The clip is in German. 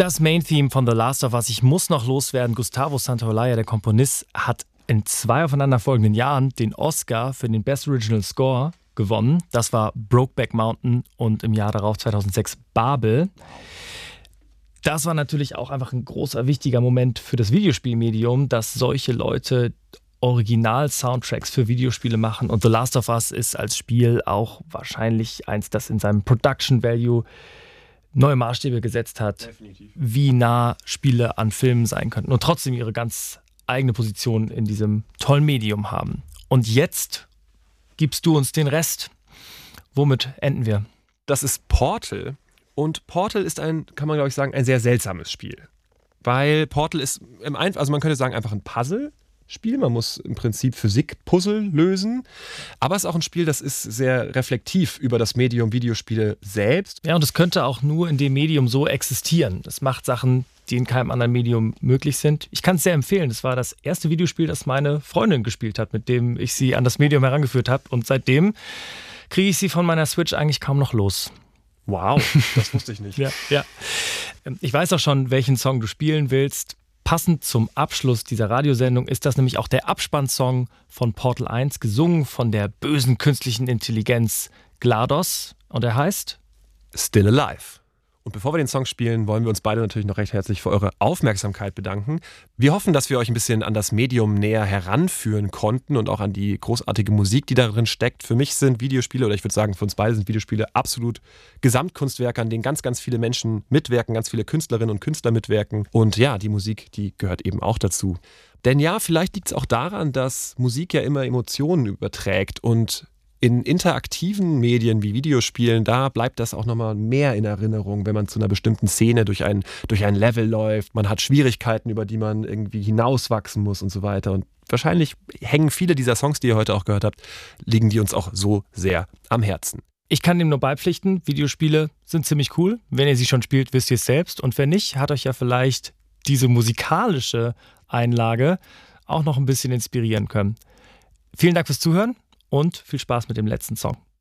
Das Main-Theme von The Last of Us, ich muss noch loswerden. Gustavo Santaolalla, der Komponist, hat in 2 aufeinanderfolgenden Jahren den Oscar für den Best Original Score gewonnen. Das war Brokeback Mountain und im Jahr darauf 2006 Babel. Das war natürlich auch einfach ein großer, wichtiger Moment für das Videospielmedium, dass solche Leute Original-Soundtracks für Videospiele machen. Und The Last of Us ist als Spiel auch wahrscheinlich eins, das in seinem Production Value neue Maßstäbe gesetzt hat, definitiv, wie nah Spiele an Filmen sein könnten und trotzdem ihre ganz eigene Position in diesem tollen Medium haben. Und jetzt gibst du uns den Rest. Womit enden wir? Das ist Portal. Und Portal ist kann man glaube ich sagen, ein sehr seltsames Spiel. Weil Portal ist also man könnte sagen, einfach ein Puzzle-Spiel. Man muss im Prinzip Physik-Puzzle lösen. Aber es ist auch ein Spiel, das ist sehr reflektiv über das Medium Videospiele selbst. Ja, und es könnte auch nur in dem Medium so existieren. Es macht Sachen, die in keinem anderen Medium möglich sind. Ich kann es sehr empfehlen. Das war das erste Videospiel, das meine Freundin gespielt hat, mit dem ich sie an das Medium herangeführt habe. Und seitdem kriege ich sie von meiner Switch eigentlich kaum noch los. Wow, das wusste ich nicht. Ja. Ich weiß auch schon, welchen Song du spielen willst. Passend zum Abschluss dieser Radiosendung ist das nämlich auch der Abspannsong von Portal 1, gesungen von der bösen künstlichen Intelligenz GLaDOS. Und er heißt Still Alive. Und bevor wir den Song spielen, wollen wir uns beide natürlich noch recht herzlich für eure Aufmerksamkeit bedanken. Wir hoffen, dass wir euch ein bisschen an das Medium näher heranführen konnten und auch an die großartige Musik, die darin steckt. Für mich sind Videospiele, oder ich würde sagen, für uns beide sind Videospiele absolut Gesamtkunstwerke, an denen ganz, ganz viele Menschen mitwirken, ganz viele Künstlerinnen und Künstler mitwirken. Und ja, die Musik, die gehört eben auch dazu. Denn ja, vielleicht liegt es auch daran, dass Musik ja immer Emotionen überträgt und in interaktiven Medien wie Videospielen, da bleibt das auch nochmal mehr in Erinnerung, wenn man zu einer bestimmten Szene durch ein Level läuft. Man hat Schwierigkeiten, über die man irgendwie hinauswachsen muss und so weiter. Und wahrscheinlich hängen viele dieser Songs, die ihr heute auch gehört habt, liegen die uns auch so sehr am Herzen. Ich kann dem nur beipflichten, Videospiele sind ziemlich cool. Wenn ihr sie schon spielt, wisst ihr es selbst. Und wenn nicht, hat euch ja vielleicht diese musikalische Einlage auch noch ein bisschen inspirieren können. Vielen Dank fürs Zuhören. Und viel Spaß mit dem letzten Song.